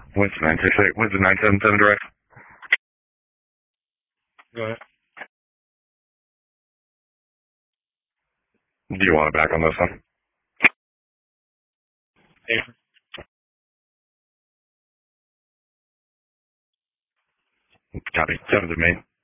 What's 968? What's the 977 direct? Go ahead. Do you want it back on this one? Yeah. Copy. 7 to me.